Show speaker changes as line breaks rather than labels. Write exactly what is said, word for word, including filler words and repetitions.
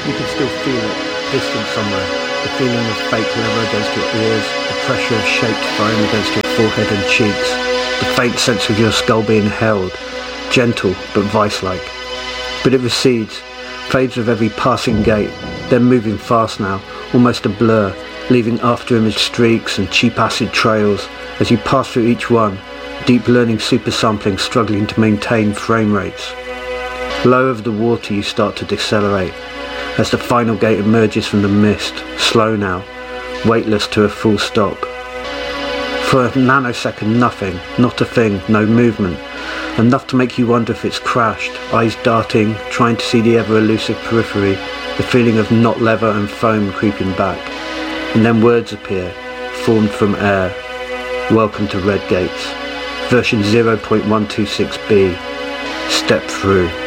You can still feel it, distant somewhere. The feeling of fake leather against your ears, the pressure of shaped foam against your forehead and cheeks, the faint sense of your skull being held, gentle but vice-like. But it recedes, fades with every passing gate, then moving fast now, almost a blur, leaving after-image streaks and cheap acid trails as you pass through each one, deep learning super sampling struggling to maintain frame rates. Low over the water you start to decelerate, as the final gate emerges from the mist, slow now, weightless to a full stop. For a nanosecond nothing, not a thing, no movement, enough to make you wonder if it's crashed, eyes darting, trying to see the ever-elusive periphery, the feeling of not leather and foam creeping back. And then words appear, formed from air. Welcome to Red Gates. Version zero point one two six b. Step through.